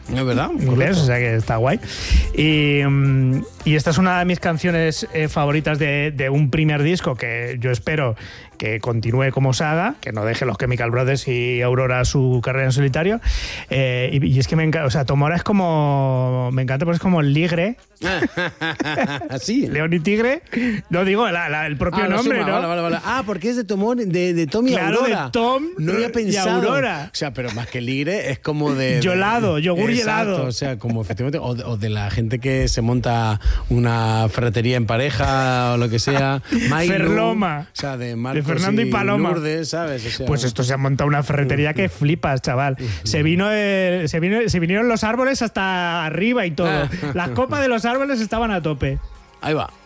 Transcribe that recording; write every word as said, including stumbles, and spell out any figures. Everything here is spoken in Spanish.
Es verdad. Inglés, o sea que está guay. Y, y esta es una de mis canciones eh, favoritas de, de un primer disco que yo espero que continúe como saga, que no deje los Chemical Brothers y Aurora su carrera en solitario. Eh, y, y es que me encanta, o sea, Tomora es como, me encanta porque es como el ligre. Así. León y Tigre. No digo la, la, el propio ah, nombre, suma, ¿no? Vale, vale, vale. Ah, porque es de, Tomor, de, de Tom y claro, Aurora. de Tom no había pensado. y Aurora. O sea, pero más que ligre es como de... Yolado, yogur y helado. O sea, como efectivamente... O de, o de la gente que se monta una ferretería en pareja o lo que sea. Mailu, Ferloma. O sea, de Marcos de Fernando y, y Paloma. Lourdes, ¿sabes? O sea, pues esto se ha montado una ferretería que flipas, chaval. Se vino, el, se vino se vinieron los árboles hasta arriba y todo. Las copas de los árboles estaban a tope. Ahí va.